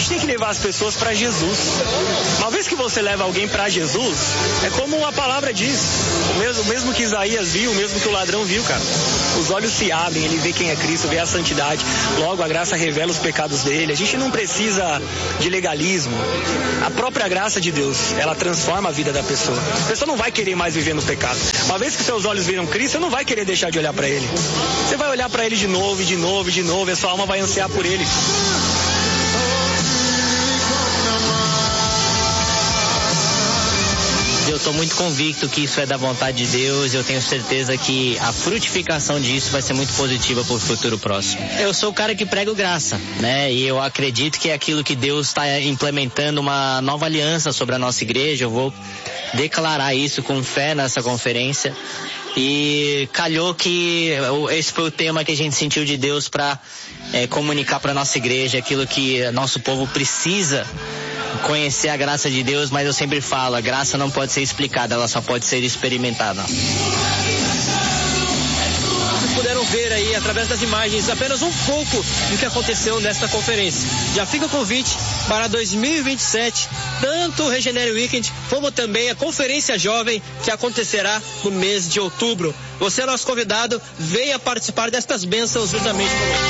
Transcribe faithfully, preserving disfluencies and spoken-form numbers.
gente tem que levar as pessoas para Jesus. Uma vez que você leva alguém para Jesus, é como a palavra diz, o mesmo, o mesmo que Isaías viu, o mesmo que o ladrão viu, cara. Os olhos se abrem, ele vê quem é Cristo, vê a santidade, logo a graça revela os pecados dele. A gente não precisa de legalismo. A própria graça de Deus, ela transforma a vida da pessoa. A pessoa não vai querer mais viver no pecado. Uma vez que seus olhos viram Cristo, você não vai querer deixar de olhar para ele. Você vai olhar para ele de novo, de novo, de novo, e a sua alma vai ansiar por ele. Eu estou muito convicto que isso é da vontade de Deus. Eu tenho certeza que a frutificação disso vai ser muito positiva para o futuro próximo. Eu sou o cara que prego graça, né? E eu acredito que é aquilo que Deus está implementando, uma nova aliança sobre a nossa igreja. Eu vou declarar isso com fé nessa conferência. E calhou que esse foi o tema que a gente sentiu de Deus para é, comunicar para nossa igreja aquilo que nosso povo precisa conhecer, a graça de Deus. Mas eu sempre falo, a graça não pode ser explicada, ela só pode ser experimentada. Vocês puderam ver aí, através das imagens, apenas um pouco do que aconteceu nesta conferência. Já fica o convite para dois mil e vinte e sete, tanto o Regenere Weekend, como também a Conferência Jovem, que acontecerá no mês de outubro. Você é nosso convidado, venha participar destas bênçãos juntamente conosco.